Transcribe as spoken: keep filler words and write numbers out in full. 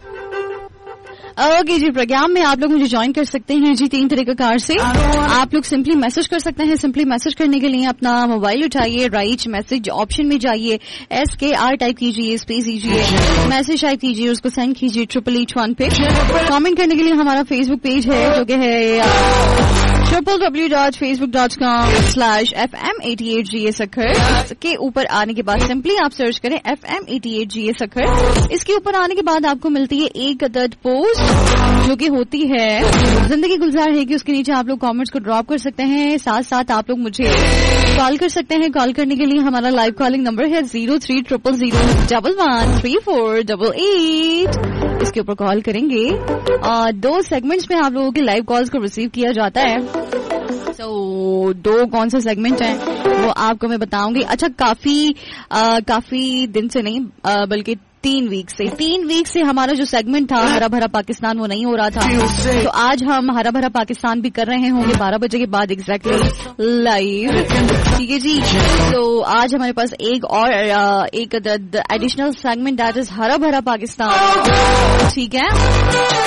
Okay जी, programme में आप लोग मुझे ज्वाइन कर सकते हैं जी तीन तरीके कार से। आप लोग सिंपली मैसेज कर सकते हैं। सिंपली मैसेज करने के लिए अपना मोबाइल उठाइए, राइट मैसेज ऑप्शन में जाइए, एस के आर टाइप कीजिए, स्पेस दीजिए, मैसेज टाइप कीजिए, उसको सेंड कीजिए ट्रिपल एट वन पे। कमेंट करने के लिए हमारा फेसबुक पेज है जो कि है triple W dot Facebook dot com slash F M eighty eight जी ए सखर। के ऊपर आने के बाद सिंपली आप सर्च करें एफ एम एटी एट जी ए सखर। इसके ऊपर आने के बाद आपको मिलती है एक अदद पोस्ट जो कि होती है जिंदगी गुलजार है कि उसके नीचे आप लोग कमेंट्स को ड्रॉप कर सकते हैं। साथ साथ आप लोग मुझे कॉल कर सकते हैं। कॉल करने के लिए हमारा लाइव कॉलिंग नंबर है zero three triple zero double one three four double eight. इसके ऊपर कॉल करेंगे और दो सेगमेंट्स में आप लोगों के लाइव कॉल्स को रिसीव किया जाता है। तो so, दो कौन से सेगमेंट हैं वो आपको मैं बताऊंगी। अच्छा, काफी आ, काफी दिन से नहीं आ, बल्कि तीन वीक से तीन वीक से हमारा जो सेगमेंट था हरा भरा पाकिस्तान वो नहीं हो रहा था। तो आज हम हरा भरा पाकिस्तान भी कर रहे होंगे बारह बजे के बाद एग्जैक्टली लाइव। ठीक है जी। तो आज हमारे पास एक और एक एडिशनल सेगमेंट दैट इज हरा भरा पाकिस्तान। ठीक है।